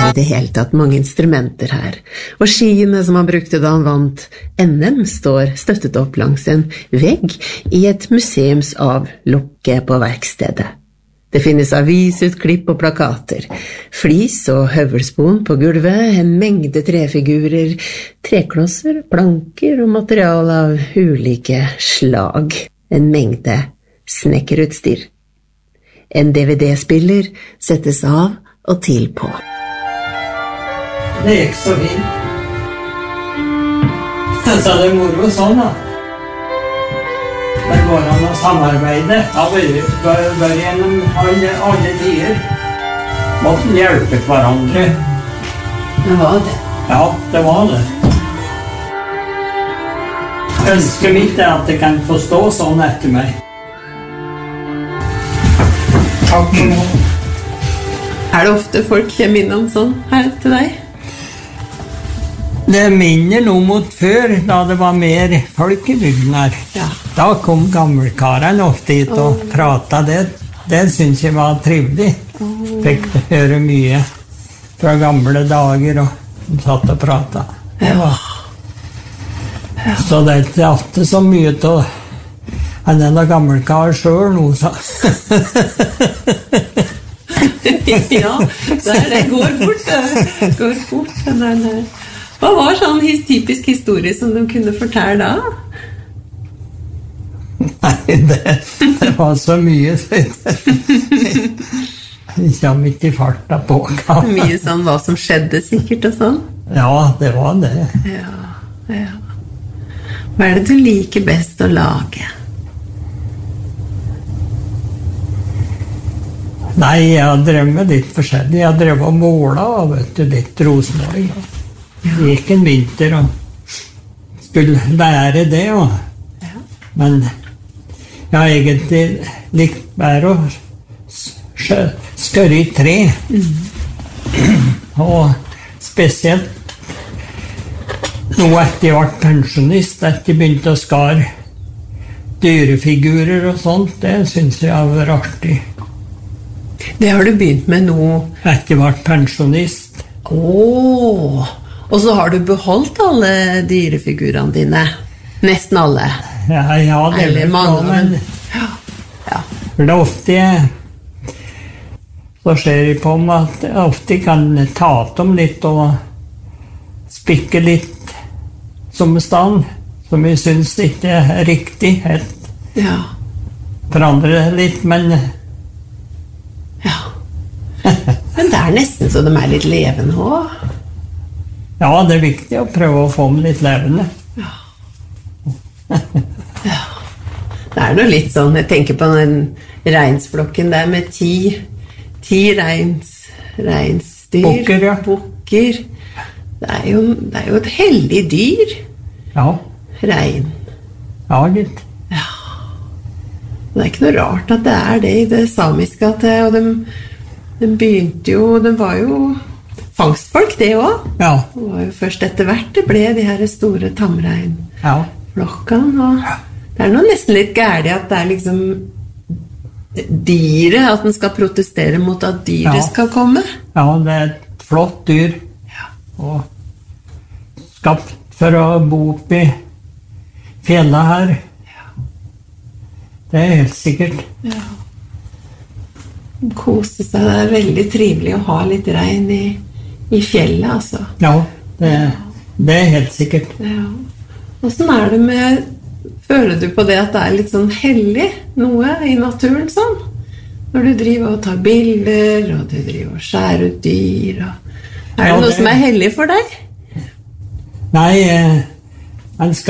I det hele tatt mange instrumenter her, og skiene som han brukte da han vant NM står støttet opp langs en vegg I et museumsavlukke på verkstedet. Det finnes avisutklipp og plakater, flis og høvelspon på gulvet, en mengde trefigurer, treklosser, planker og materiale av ulike slag, en mengde snekkerutstyr. En DVD-spiller settes av og til på. Det gikk så fint. Så det moro sånn da. Det går an å samarbeide. Bare gjennom alle tider. Måtte hjelpe hverandre. Det var det. Ja, det var det. Ønsket mitt at det kan få stå sånn etter meg. Takk for nå. Det ofte folk kommer innom sånn her til deg? Det minner noe mot før, da det var mer folk I bygden her. Ja. Da kom gammelkaren ofte hit og pratet. Det synes jeg var trivelig. Fikk høre mye fra gamle dager, og de satt og pratet. Det var. Så det ikke alltid så mye til enn en av gammelkar selv nå, så. Ja, det går fort. Det går fort. Hva var sånn typisk historie som de kunne fortelle da? Nei, det var så mye. Jeg kommer ikke I farta på. Mye sånn hva som skjedde sikkert og sånn? Ja, det var det. Ja. Hva det du liker best å lage? Nei, jeg har drevet litt forskjellig. Jeg har drevet og målet, litt Rosenborg. Det gikk en vinter og skulle lære det. Men jeg har egentlig likt bare å skøre I tre. Og spesielt nå etter jeg ble pensjonist, etter jeg begynte å skare dyrefigurer og sånt, det synes jeg har vært artig. Det har du begynt med nå? Etter jeg ble pensjonist. Og så har du beholdt alle dyrefigurene dine? Nesten alle? Ja, det Eller mange, men... Ja. For det ofte så skjer det på meg at jeg ofte kan ta dem litt og spikke litt som stand, som jeg synes ikke riktig helt. Ja. Forandre det litt, men... Ja. Men det nesten så de litt levende også. Ja, det viktig å prøve å få dem litt levende. Ja. Ja. Det noe litt sånn, jeg tenker på den reinsflokken der med 10 reinsdyr. Bukker, ja. Bukker. Det jo et heldig dyr. Ja. Rein. Ja, litt. Ja. Det ikke noe rart at det det I det samiske, og de begynte jo, de var jo fangstfolk det også. Ja. Det var jo først etter hvert det ble de her store tamreinflokkene, og det noe nesten litt gærlig at det liksom dyret, at den skal protestere mot at dyret skal komme. Ja, det et flott dyr. Ja. Og skapt for å bo opp I fjellet her. Ja. Det helt sikkert. Ja. Kose seg, det veldig trivelig å ha litt rein I fjellet, altså. Ja, det helt sikkert. Ja. Hvordan det med, føler du på det at det litt sånn hellig noe I naturen sånn? Når du driver og tar bilder, og du driver og skjærer ut dyr, og det noe som hellig for deg? Nei, man skal